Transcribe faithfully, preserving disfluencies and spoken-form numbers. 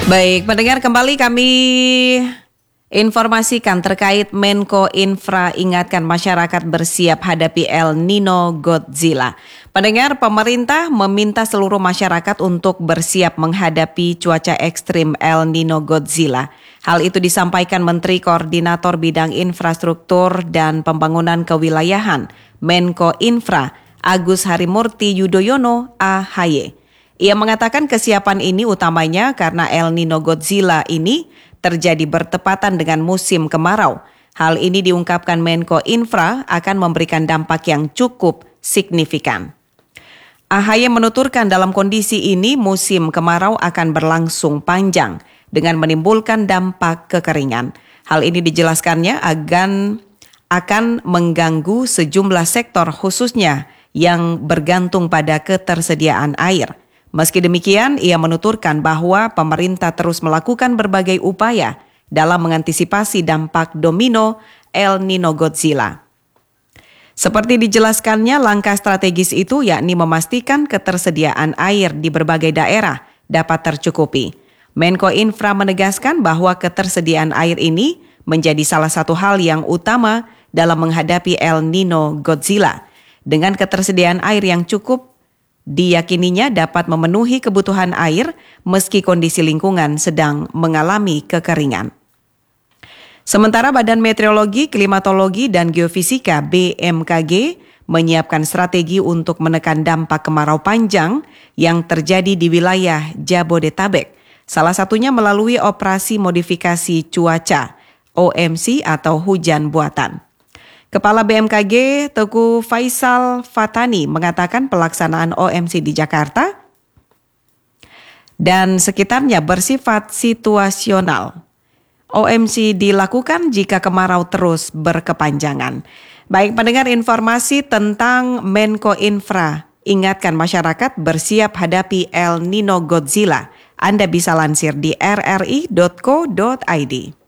Baik, pendengar, kembali kami informasikan terkait Menko Infra ingatkan masyarakat bersiap hadapi El Nino Godzilla. Pendengar, pemerintah meminta seluruh masyarakat untuk bersiap menghadapi cuaca ekstrim El Nino Godzilla. Hal itu disampaikan Menteri Koordinator Bidang Infrastruktur dan Pembangunan Kewilayahan, Menko Infra, Agus Harimurti Yudhoyono A H Y. Ia mengatakan kesiapan ini utamanya karena El Nino Godzilla ini terjadi bertepatan dengan musim kemarau. Hal ini diungkapkan Menko Infra akan memberikan dampak yang cukup signifikan. A H Y menuturkan dalam kondisi ini musim kemarau akan berlangsung panjang dengan menimbulkan dampak kekeringan. Hal ini dijelaskannya akan akan mengganggu sejumlah sektor khususnya yang bergantung pada ketersediaan air. Meski demikian, ia menuturkan bahwa pemerintah terus melakukan berbagai upaya dalam mengantisipasi dampak domino El Nino Godzilla. Seperti dijelaskannya, langkah strategis itu yakni memastikan ketersediaan air di berbagai daerah dapat tercukupi. Menko Infra menegaskan bahwa ketersediaan air ini menjadi salah satu hal yang utama dalam menghadapi El Nino Godzilla. Dengan ketersediaan air yang cukup, diyakininya dapat memenuhi kebutuhan air meski kondisi lingkungan sedang mengalami kekeringan. Sementara Badan Meteorologi, Klimatologi, dan Geofisika B M K G menyiapkan strategi untuk menekan dampak kemarau panjang yang terjadi di wilayah Jabodetabek. Salah satunya melalui operasi modifikasi cuaca O M C atau hujan buatan. Kepala B M K G Teguh Faisal Fatani mengatakan pelaksanaan O M C di Jakarta dan sekitarnya bersifat situasional. O M C dilakukan jika kemarau terus berkepanjangan. Baik, pendengar, informasi tentang Menko Infra ingatkan masyarakat bersiap hadapi El Nino Godzilla. Anda bisa lansir di r r i dot co dot i d.